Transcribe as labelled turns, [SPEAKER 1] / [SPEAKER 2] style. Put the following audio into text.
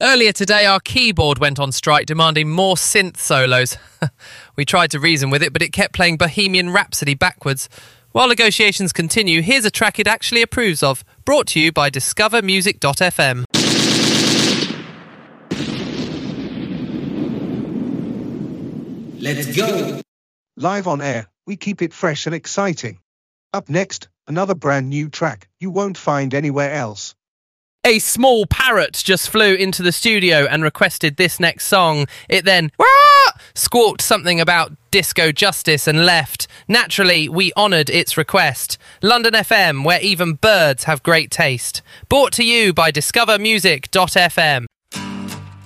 [SPEAKER 1] Earlier today, our keyboard went on strike, demanding more synth solos. We tried to reason with it, but it kept playing Bohemian Rhapsody backwards. While negotiations continue, here's a track it actually approves of, brought to you by discovermusic.fm.
[SPEAKER 2] Let's go!
[SPEAKER 3] Live on air, we keep it fresh and exciting. Up next, another brand new track you won't find anywhere else.
[SPEAKER 1] A small parrot just flew into the studio and requested this next song. It then squawked something about disco justice and left. Naturally, we honoured its request. London FM, where even birds have great taste. Brought to you by discovermusic.fm.